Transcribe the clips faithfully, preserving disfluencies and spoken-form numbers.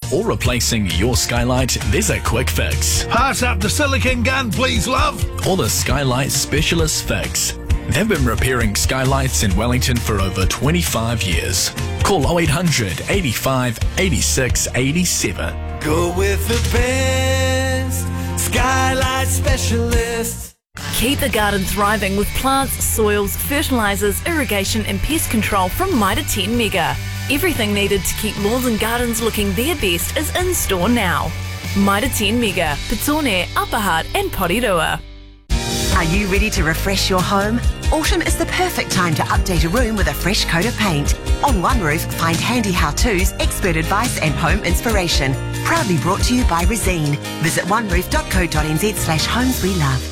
or replacing your skylight, there's a quick fix. Pass up the silicone gun, please, love. Or the Skylight Specialist Fix. They've been repairing skylights in Wellington for over twenty-five years. Call oh eight hundred, eighty-five, eighty-six, eighty-seven. Go with the best Skylight Specialist. Keep the garden thriving with plants, soils, fertilisers, irrigation and pest control from Mitre ten Mega. Everything needed to keep lawns and gardens looking their best is in store now. Mitre ten Mega, Petone, Upper Hutt and Porirua. Are you ready to refresh your home? Autumn is the perfect time to update a room with a fresh coat of paint. On One Roof, find handy how-tos, expert advice and home inspiration. Proudly brought to you by Resine. Visit oneroof.co.nz slash homes we love.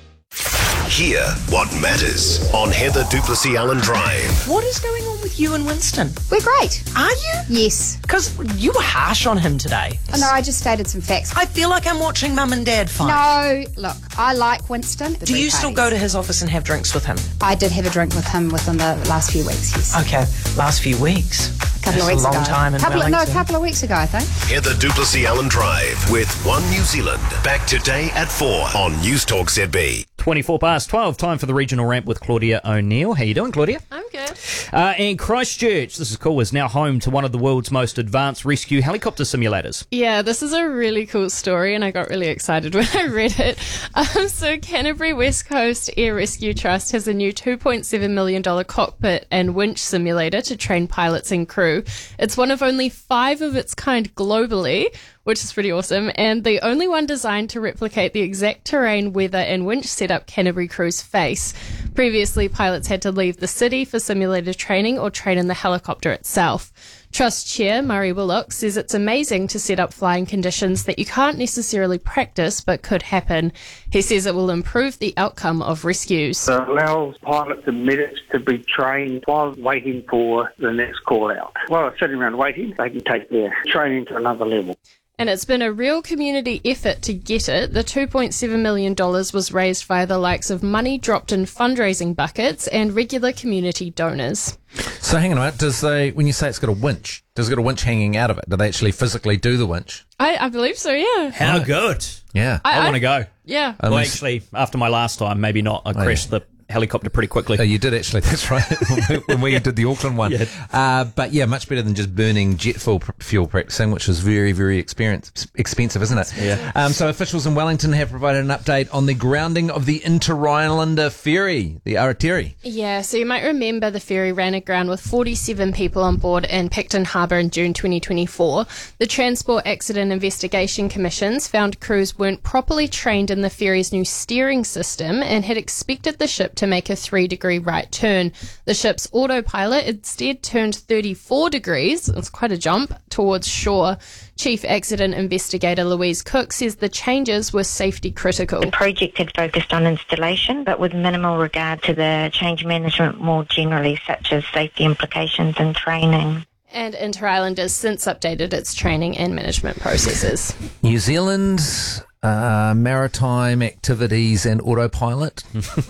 Hear what matters on Heather Duplessis Allen Drive. What is going on with you and Winston? We're great. Are you? Yes. Because you were harsh on him today. Oh, no, I just stated some facts. I feel like I'm watching Mum and Dad fight. No, look, I like Winston. Do you still go to his office and have drinks with him? I did have a drink with him within the last few weeks, yes. Okay, last few weeks. A couple That's of weeks a long ago. time in couple of, No, a Wellington. couple of weeks ago, I think. Heather Duplessis Allen Drive with One New Zealand. Back today at four on News Talk Z B. twenty-four past twelve, time for the regional ramp with Claudia O'Neill. How you doing, Claudia? I'm good. Uh, and Christchurch, this is cool, is now home to one of the world's most advanced rescue helicopter simulators. Yeah, this is a really cool story, and I got really excited when I read it. Um, so Canterbury West Coast Air Rescue Trust has a new two point seven million dollars cockpit and winch simulator to train pilots and crew. It's one of only five of its kind globally, which is pretty awesome, and the only one designed to replicate the exact terrain, weather and winch setup Canterbury crews face. Previously, pilots had to leave the city for simulator training or train in the helicopter itself. Trust Chair Murray Willock says it's amazing to set up flying conditions that you can't necessarily practice but could happen. He says it will improve the outcome of rescues. It allows pilots and medics to be trained while waiting for the next call out. While they're sitting around waiting, they can take their training to another level. And it's been a real community effort to get it. The two point seven million dollars was raised via the likes of money dropped in fundraising buckets and regular community donors. So hang on a minute, does they, when you say it's got a winch, does it got a winch hanging out of it? Do they actually physically do the winch? I, I believe so, yeah. How good. Yeah. I, I, I want to go. Yeah. Well, Unless- actually, after my last time, maybe not. I crashed the helicopter pretty quickly. Oh, you did actually, that's right, when we did the Auckland one. Yeah. Uh, but yeah, much better than just burning jet fuel, fuel practicing, which is very, very experience, expensive, isn't it? Yeah. Um, so officials in Wellington have provided an update on the grounding of the Inter-Islander ferry, the Aratiri. Yeah, so you might remember the ferry ran aground with forty-seven people on board in Picton Harbour in June twenty twenty-four. The Transport Accident Investigation Commissions found crews weren't properly trained in the ferry's new steering system and had expected the ship to make a three-degree right turn. The ship's autopilot instead turned thirty-four degrees, it's quite a jump, towards shore. Chief Accident Investigator Louise Cook says the changes were safety critical. The project had focused on installation, but with minimal regard to the change management more generally, such as safety implications and training. And Inter-Island has since updated its training and management processes. New Zealand's uh, maritime activities and autopilot.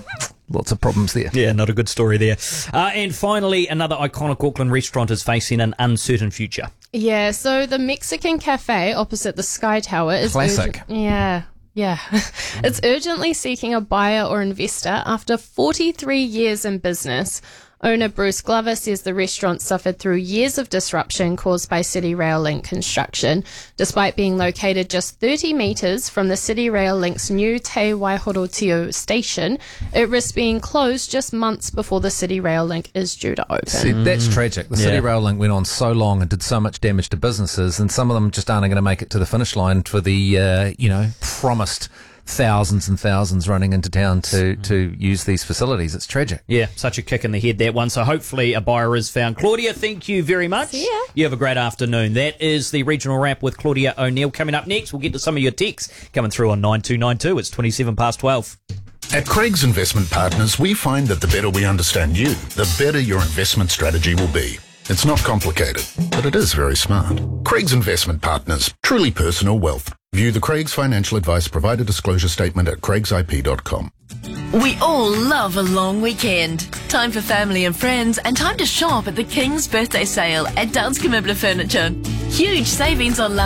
Lots of problems there. Yeah, not a good story there. Uh, and finally, another iconic Auckland restaurant is facing an uncertain future. Yeah, so the Mexican Cafe opposite the Sky Tower is... Classic. Urgent- yeah, yeah. It's urgently seeking a buyer or investor after forty-three years in business. Owner Bruce Glover says the restaurant suffered through years of disruption caused by City Rail Link construction. Despite being located just thirty metres from the City Rail Link's new Te Waihorotio station, it risks being closed just months before the City Rail Link is due to open. See, that's tragic. The City Yeah. Rail Link went on so long and did so much damage to businesses, and some of them just aren't going to make it to the finish line for the, uh, you know, promised thousands and thousands running into town to, to use these facilities. It's tragic. Yeah, such a kick in the head, that one. So hopefully a buyer is found. Claudia, thank you very much. See ya. You have a great afternoon. That is the regional wrap with Claudia O'Neill. Coming up next, we'll get to some of your texts coming through on nine two nine two. It's twenty-seven past twelve. At Craig's Investment Partners, we find that the better we understand you, the better your investment strategy will be. It's not complicated, but it is very smart. Craig's Investment Partners, truly personal wealth. View the Craig's Financial Advice Provider Disclosure Statement at craigs I P dot com. We all love a long weekend. Time for family and friends and time to shop at the King's Birthday Sale at Danske Møbler Furniture. Huge savings on